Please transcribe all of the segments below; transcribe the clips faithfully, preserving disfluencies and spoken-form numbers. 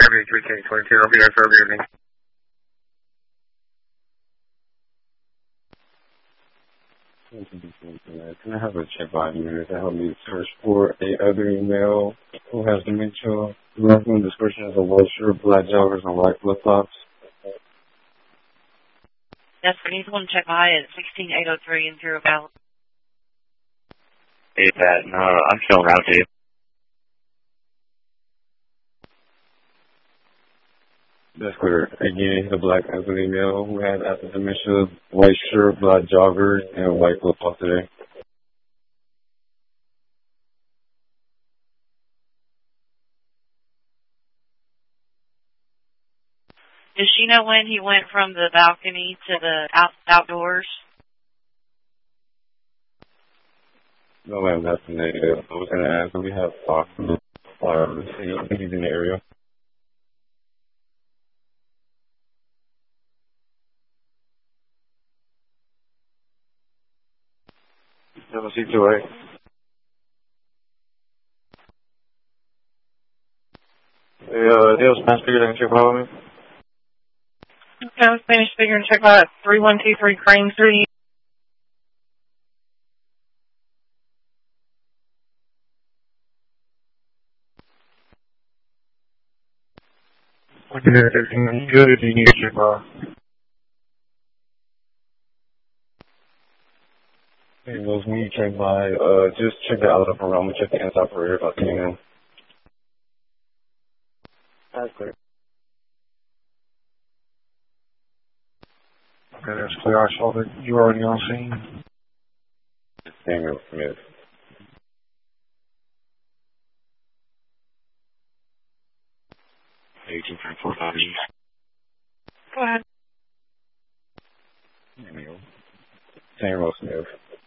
eight three K twenty-two. I'll be there for every evening. Can I have a check by email to help me search for a other email who has dementia? The description is a white shirt, black joggers, and white flip flops. Yes, sir. He's going to check by at sixteen eight oh three Imperial Valley. Hey, Pat. No, I'm showing out to you. That's clear. Again, he's a black elderly male who has active dementia, white shirt, black joggers, and white flip flops today. Does she know when he went from the balcony to the out, outdoors? No, ma'am, that's negative. I was going to ask if we have Fox. Uh, I think he's in the area. seven six two eight. Hey, uh, Dale Spanish figure that can check behind me? Okay, Spanish figure and check by three one two three Crane Street. Okay, everything good if you need to check by. Hey, those when you check by, uh, just check the outlet around. We check the inside for air about ten in. That's clear. Okay, that's clear. I saw that you were already on scene. Samuel Smith. eighteen four five East. Go ahead. Samuel. Samuel Smith.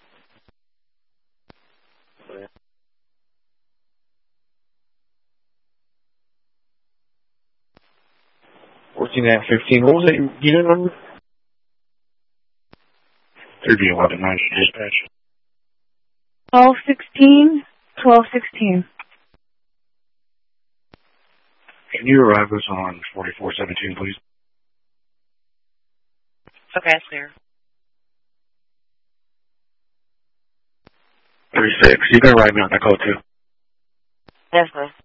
fourteen at fifteen. What was that unit number? three B eleven nine dispatch. twelve sixteen, twelve sixteen. Can you arrive us on forty-four seventeen, please? Okay, that's clear. three six. You can arrive me on that code, too. Yes, sir.